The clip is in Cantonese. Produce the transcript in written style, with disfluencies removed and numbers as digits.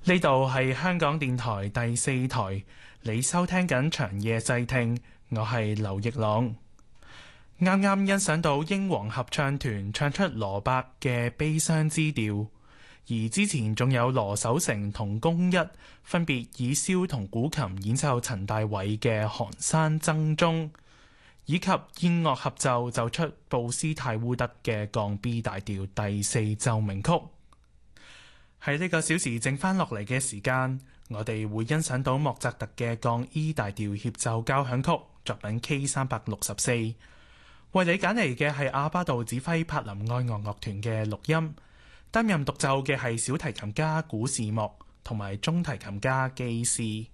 呢度係香港電台第四台，你收聽緊長夜細聽，我係劉奕朗。啱啱欣賞到英皇合唱團唱出羅伯嘅悲傷之調，而之前仲有羅守成同公一分別以簫同古琴演奏陳大偉嘅《寒山僧蹤》，以及燕樂合奏奏出布斯泰烏德嘅降 B 大調第四奏鳴曲。喺呢個小時剩翻落嚟嘅時間，我哋會欣賞到莫扎特嘅降 E 大調協奏交響曲作品 K364。為你揀嚟嘅係阿巴杜指揮柏林愛樂樂團嘅錄音，擔任獨奏嘅係小提琴家古士莫同埋中提琴家基斯。